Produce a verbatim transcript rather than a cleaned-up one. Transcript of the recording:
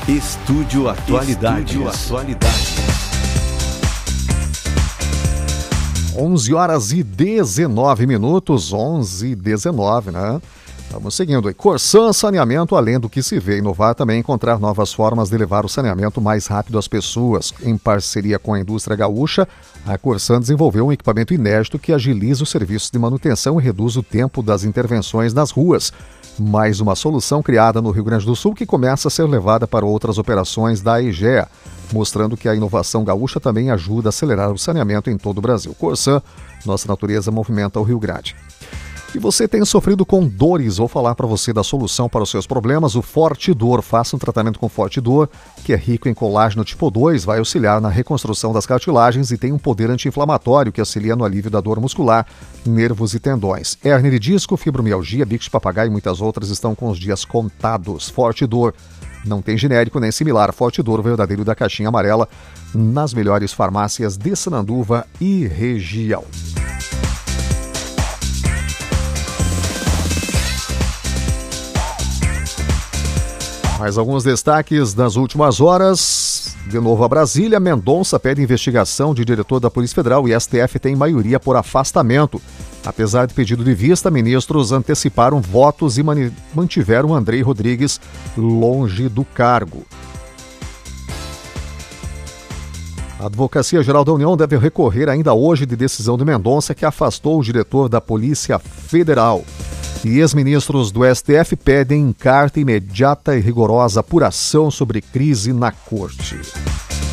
Estúdio Atualidades. Estúdio Atualidades. onze horas e dezenove minutos, onze e dezenove, né? Vamos seguindo aí. Corsan Saneamento, além do que se vê, inovar também encontrar novas formas de levar o saneamento mais rápido às pessoas. Em parceria com a indústria gaúcha, a Corsan desenvolveu um equipamento inédito que agiliza os serviços de manutenção e reduz o tempo das intervenções nas ruas. Mais uma solução criada no Rio Grande do Sul que começa a ser levada para outras operações da EGEA, mostrando que a inovação gaúcha também ajuda a acelerar o saneamento em todo o Brasil. Corsan, nossa natureza movimenta o Rio Grande. E você tem sofrido com dores, vou falar para você da solução para os seus problemas, o Fortidor. Faça um tratamento com Fortidor, que é rico em colágeno tipo dois, vai auxiliar na reconstrução das cartilagens e tem um poder anti-inflamatório que auxilia no alívio da dor muscular, nervos e tendões. Hérnia de disco, fibromialgia, bico de papagaio e muitas outras estão com os dias contados. Fortidor. Não tem genérico nem similar. Fortidor, verdadeiro da caixinha amarela, nas melhores farmácias de Sananduva e região. Mais alguns destaques das últimas horas. De novo a Brasília, Mendonça pede investigação de diretor da Polícia Federal e S T F tem maioria por afastamento. Apesar de pedido de vista, ministros anteciparam votos e mani- mantiveram Andrei Rodrigues longe do cargo. A Advocacia Geral da União deve recorrer ainda hoje de decisão de Mendonça que afastou o diretor da Polícia Federal. E ex-ministros do S T F pedem em carta imediata e rigorosa apuração sobre crise na Corte.